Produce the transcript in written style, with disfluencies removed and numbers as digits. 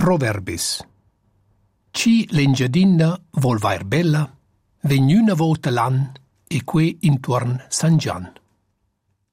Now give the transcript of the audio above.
Proverbis. Chi l'engiadina vol vair bella, vegnüna volta l'an e que intuorn San Gian.